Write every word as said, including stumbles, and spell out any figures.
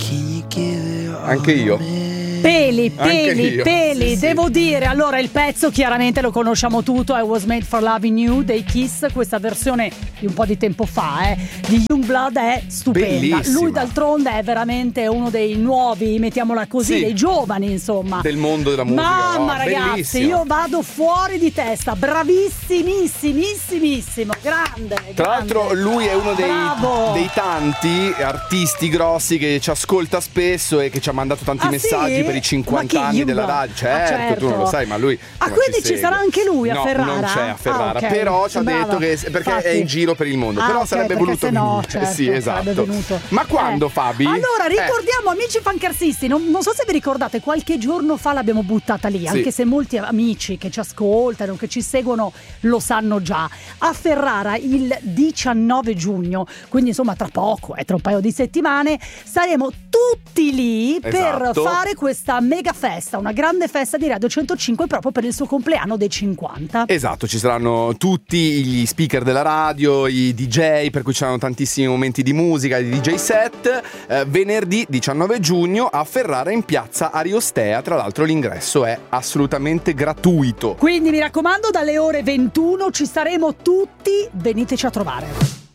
Anche io. Peli, peli, io. peli, Sì, devo sì. dire. Allora, il pezzo chiaramente lo conosciamo tutto, I Was Made for Loving You dei Kiss, questa versione di un po' di tempo fa, eh, di Youngblood è stupenda. Bellissima. Lui d'altronde è veramente uno dei nuovi, mettiamola così, Sì. dei giovani, insomma. Del mondo della musica. Mamma Oh, ragazzi, bellissimo. io vado fuori di testa, bravissimissimissimo, grande. Tra grande. l'altro lui è uno dei, Bravo. dei tanti artisti grossi che ci ascolta spesso e che ci ha mandato tanti Ah, messaggi sì? per i Ma cinquanta chi, anni della Youngblood? radio. Certo, Ah, certo. tu non lo sai, ma lui Ah, non quindi ci ci segue. sarà anche lui a no, Ferrara? Non c'è a Ferrara, Ah, ok. però ci ha Sembrava. detto che perché Infatti. è in giro per il mondo. Ah, però ok, sarebbe perché voluto se no, venire. certo, sì, esatto. sarebbe venuto. Ma quando, Eh. Fabi? Allora, Eh. ricordiamo, amici fancarsisti, non, non so se vi ricordate, qualche giorno fa l'abbiamo buttata lì, Sì. anche se molti amici che ci ascoltano, che ci seguono, lo sanno già. A Ferrara il diciannove giugno, quindi insomma tra poco, eh, tra un paio di settimane, saremo tutti lì Esatto. per fare questa mega festa, una grande festa di Radio centocinque proprio per il suo compleanno dei cinquanta. Esatto, ci saranno tutti gli speaker della radio, i D J, per cui ci saranno tantissimi momenti di musica, di D J set. Eh, venerdì diciannove giugno a Ferrara in piazza Ariostea. Tra l'altro l'ingresso è assolutamente gratuito. Quindi mi raccomando, dalle ore ventuno ci saremo tutti, veniteci a trovare.